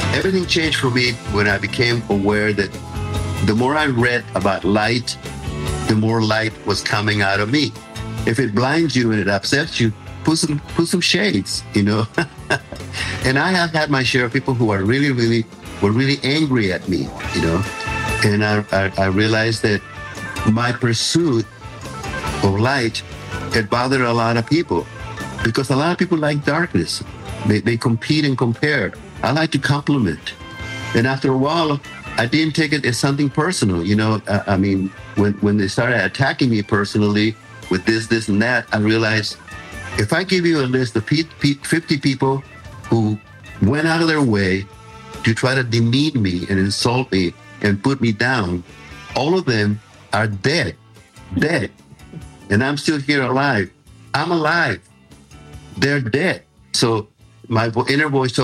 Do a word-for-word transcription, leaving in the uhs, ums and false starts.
Everything changed for me when I became aware that the more I read about light, the more light was coming out of me. If it blinds you and it upsets you, put some put some shades, you know. And I have had my share of people who are really, really were really angry at me, you know. And I, I, I realized that my pursuit of light had bothered a lot of people because a lot of people like darkness. They, they compete and compare. I like to compliment. And after a while, I didn't take it as something personal. You know, I, I mean, when, when they started attacking me personally with this, this, and that, I realized if I give you a list of fifty people who went out of their way to try to demean me and insult me and put me down, all of them are dead, dead. And I'm still here alive. I'm alive. They're dead. So my inner voice told